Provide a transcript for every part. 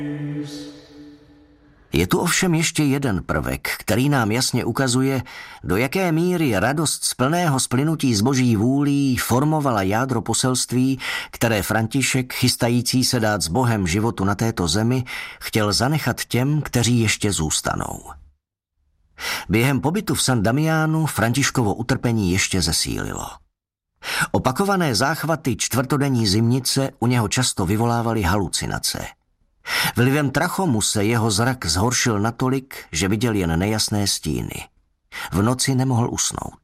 Je tu ovšem ještě jeden prvek, který nám jasně ukazuje, do jaké míry radost z plného splynutí s Boží vůlí formovala jádro poselství, které František, chystající se dát s Bohem životu na této zemi, chtěl zanechat těm, kteří ještě zůstanou. Během pobytu v San Damianu Františkovo utrpení ještě zesílilo. Opakované záchvaty čtvrtodenní zimnice u něho často vyvolávaly halucinace. Vlivem trachomu se jeho zrak zhoršil natolik, že viděl jen nejasné stíny. V noci nemohl usnout.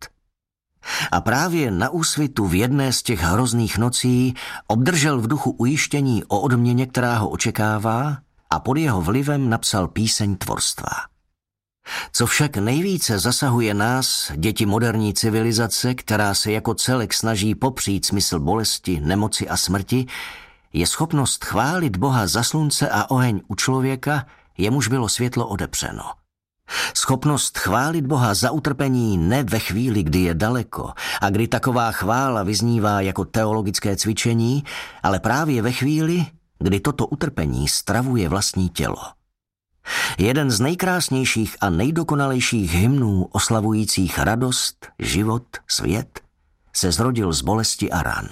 A právě na úsvitu v jedné z těch hrozných nocí obdržel v duchu ujištění o odměně, která ho očekává, a pod jeho vlivem napsal píseň tvorstva. Co však nejvíce zasahuje nás, děti moderní civilizace, která se jako celek snaží popřít smysl bolesti, nemoci a smrti, je schopnost chválit Boha za slunce a oheň u člověka, jemuž bylo světlo odepřeno. Schopnost chválit Boha za utrpení ne ve chvíli, kdy je daleko a kdy taková chvála vyznívá jako teologické cvičení, ale právě ve chvíli, kdy toto utrpení stravuje vlastní tělo. Jeden z nejkrásnějších a nejdokonalejších hymnů oslavujících radost, život, svět se zrodil z bolesti a ran.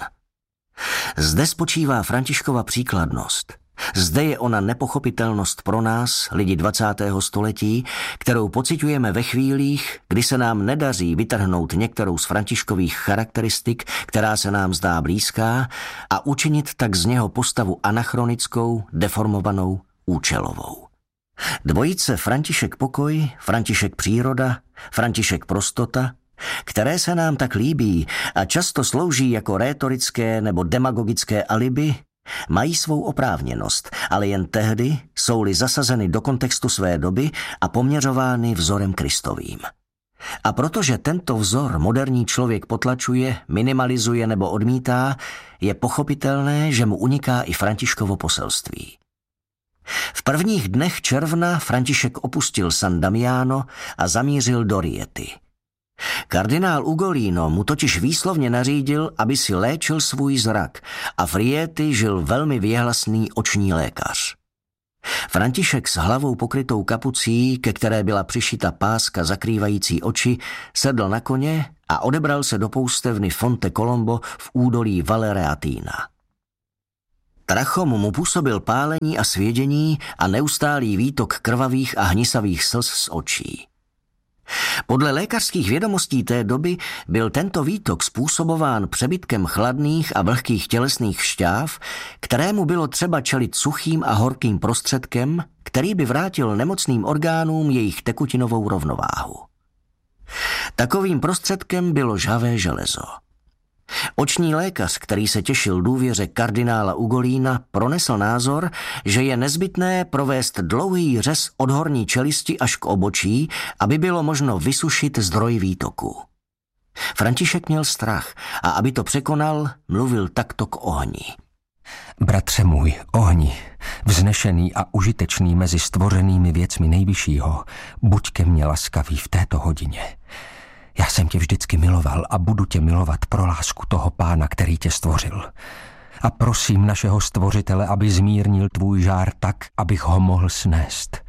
Zde spočívá Františkova příkladnost. Zde je ona nepochopitelnost pro nás, lidi 20. století, kterou pociťujeme ve chvílích, kdy se nám nedaří vytrhnout některou z Františkových charakteristik, která se nám zdá blízká, a učinit tak z něho postavu anachronickou, deformovanou, účelovou. Dvojice František pokoj, František příroda, František prostota, které se nám tak líbí a často slouží jako rétorické nebo demagogické alibi, mají svou oprávněnost, ale jen tehdy jsou-li zasazeny do kontextu své doby a poměřovány vzorem Kristovým. A protože tento vzor moderní člověk potlačuje, minimalizuje nebo odmítá, je pochopitelné, že mu uniká i Františkovo poselství. V prvních dnech června František opustil San Damiano a zamířil do Riety. Kardinál Ugolino mu totiž výslovně nařídil, aby si léčil svůj zrak, a v Rieti žil velmi věhlasný oční lékař. František s hlavou pokrytou kapucí, ke které byla přišita páska zakrývající oči, sedl na koně a odebral se do poustevny Fonte Colombo v údolí Valle Reatina. Trachom mu působil pálení a svědění a neustálý výtok krvavých a hnisavých slz z očí. Podle lékařských vědomostí té doby byl tento výtok způsobován přebytkem chladných a vlhkých tělesných šťáv, kterému bylo třeba čelit suchým a horkým prostředkem, který by vrátil nemocným orgánům jejich tekutinovou rovnováhu. Takovým prostředkem bylo žhavé železo. Oční lékař, který se těšil důvěře kardinála Ugolína, pronesl názor, že je nezbytné provést dlouhý řez od horní čelisti až k obočí, aby bylo možno vysušit zdroj výtoku. František měl strach a aby to překonal, mluvil takto k ohni. Bratře můj, ohni, vznešený a užitečný mezi stvořenými věcmi nejvyššího, buď ke mně laskavý v této hodině. Já jsem tě vždycky miloval a budu tě milovat pro lásku toho Pána, který tě stvořil. A prosím našeho stvořitele, aby zmírnil tvůj žár tak, abych ho mohl snést.